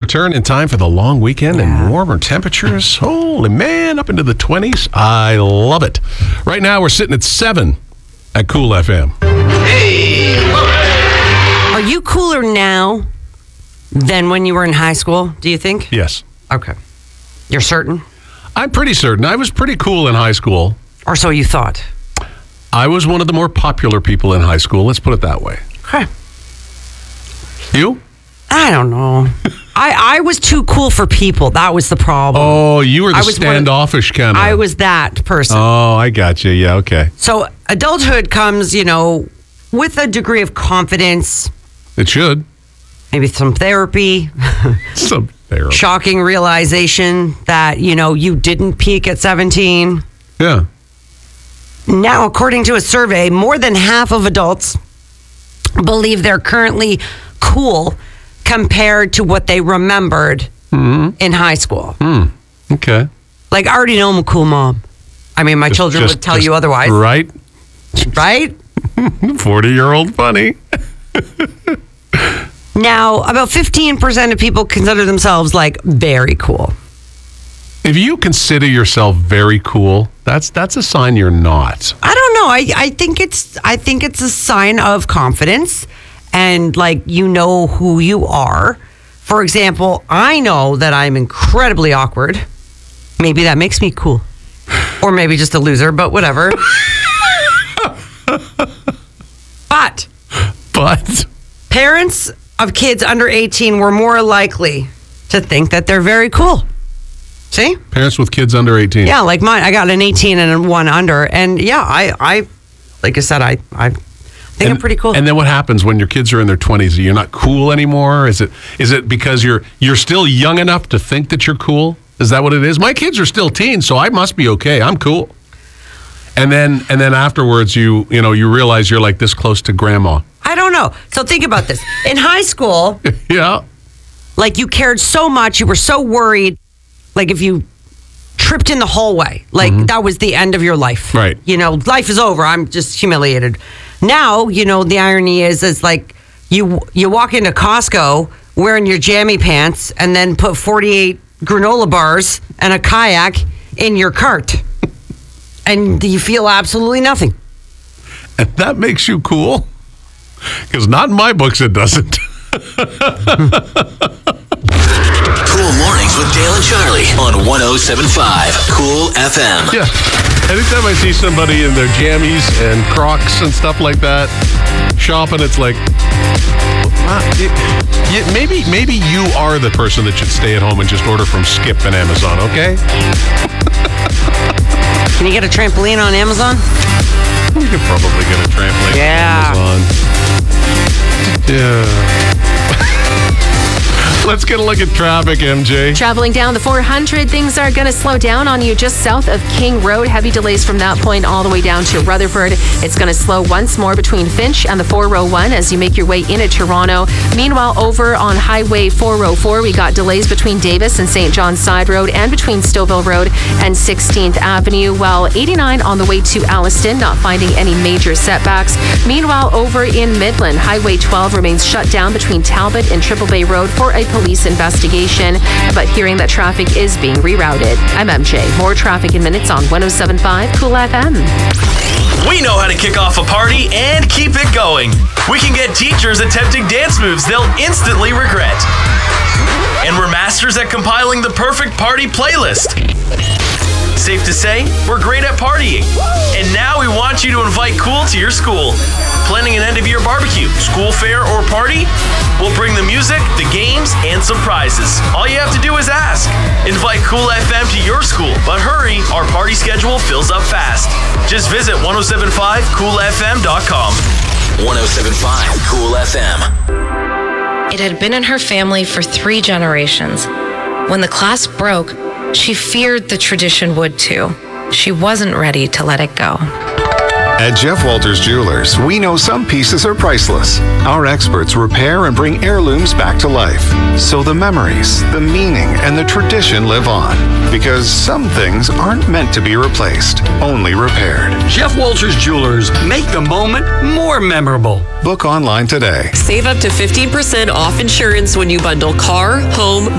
return in time for the long weekend and warmer temperatures. Holy man, up into the 20s. I love it. Right now, we're sitting at 7 at Cool FM. Hey! Are you cooler now than when you were in high school, do you think? Yes. Okay. You're certain? I'm pretty certain. I was pretty cool in high school. Or so you thought? I was one of the more popular people in high school. Let's put it that way. Okay. You? I don't know. I was too cool for people. That was the problem. Oh, you were the standoffish kind of. I was that person. Oh, I got you. Yeah, okay. So adulthood comes, with a degree of confidence. It should. Maybe some therapy. Some therapy. Shocking realization that, you didn't peak at 17. Yeah. Now, according to a survey, more than half of adults believe they're currently cool compared to what they remembered in high school. Okay. Like, I already know I'm a cool mom. I mean, my children would tell you otherwise. Right? Right? 40-year-old funny. Now, about 15% of people consider themselves, very cool. If you consider yourself very cool, that's a sign you're not. I don't know. I think it's a sign of confidence and who you are. For example, I know that I'm incredibly awkward. Maybe that makes me cool. Or maybe just a loser, but whatever. But parents of kids under 18 were more likely to think that they're very cool. See? Parents with kids under 18. Yeah, like mine. I got an 18 and one under. And yeah, I like I said, I think I'm pretty cool. And then what happens when your kids are in their 20s? You're not cool anymore? Is it because you're still young enough to think that you're cool? Is that what it is? My kids are still teens, so I must be okay. I'm cool. And then afterwards you realize you're like this close to grandma. I don't know. So think about this. In high school, yeah. You cared so much, you were so worried. If you tripped in the hallway, that was the end of your life. Right. Life is over. I'm just humiliated. Now, the irony is you walk into Costco wearing your jammy pants and then put 48 granola bars and a kayak in your cart. And you feel absolutely nothing. And that makes you cool? Because not in my books it doesn't. Cool Mornings with Dale and Charlie on 107.5 Cool FM. Yeah. Anytime I see somebody in their jammies and Crocs and stuff like that shopping, it's like, maybe you are the person that should stay at home and just order from Skip and Amazon, okay? Can you get a trampoline on Amazon? You could probably get a trampoline on Amazon. Yeah. Let's get a look at traffic, MJ. Traveling down the 400, things are going to slow down on you just south of King Road. Heavy delays from that point all the way down to Rutherford. It's going to slow once more between Finch and the 401 as you make your way into Toronto. Meanwhile, over on Highway 404, we got delays between Davis and St. John's Side Road and between Stouffville Road and 16th Avenue, while 89 on the way to Alliston, not finding any major setbacks. Meanwhile, over in Midland, Highway 12 remains shut down between Talbot and Triple Bay Road for a police investigation, but hearing that traffic is being rerouted. I'm MJ. More traffic in minutes on 107.5 Cool FM. We know how to kick off a party and keep it going. We can get teachers attempting dance moves they'll instantly regret. And we're masters at compiling the perfect party playlist. Safe to say, we're great at partying. And now we want you to invite Cool to your school. Planning an end-of-year barbecue, school fair, or party? We'll bring the music, the games, and some prizes. All you have to do is ask. Invite Cool FM to your school, but hurry, our party schedule fills up fast. Just visit 1075coolfm.com. 107.5 Cool FM. It had been in her family for 3 generations. When the clasp broke, she feared the tradition would too. She wasn't ready to let it go. At Jeff Walters Jewelers, we know some pieces are priceless. Our experts repair and bring heirlooms back to life. So the memories, the meaning, and the tradition live on. Because some things aren't meant to be replaced, only repaired. Jeff Walters Jewelers, make the moment more memorable. Book online today. Save up to 15% off insurance when you bundle car, home,